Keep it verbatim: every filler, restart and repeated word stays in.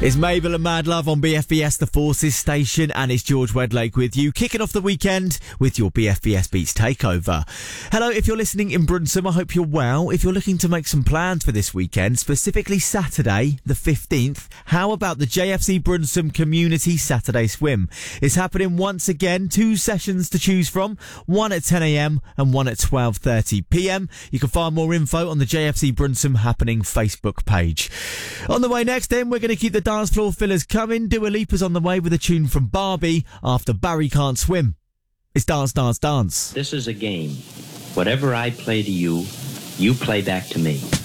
It's Mabel and Mad Love on B F B S, the Forces station, and it's George Wedlake with you, kicking off the weekend with your B F B S Beats Takeover. Hello, if you're listening in Brunsum, I hope you're well. If you're looking to make some plans for this weekend, specifically Saturday, the fifteenth, how about the J F C Brunsum Community Saturday Swim? It's happening once again, two sessions to choose from, one at ten a m and one at twelve thirty p m. You can find more info on the J F C Brunsum Happening Facebook page. On the way next then, we're going to keep the dance floor fillers coming. Dua Lipa's on the way with a tune from Barbie after Barry Can't Swim. It's Dance, Dance, Dance. This is a game. Whatever I play to you, you play back to me.